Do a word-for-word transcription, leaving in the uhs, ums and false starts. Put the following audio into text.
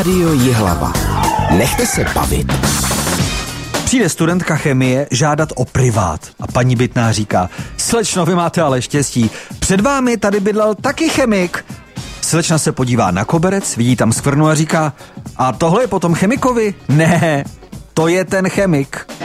Rádio Jihlava. Nechte se bavit. Přijde studentka chemie žádat o privát a paní bytná říká: slečno, vy máte ale štěstí, před vámi tady bydlel taky chemik. Slečna se podívá na koberec, vidí tam skvrnu a říká: a tohle je potom chemikovi? Ne, to je ten chemik.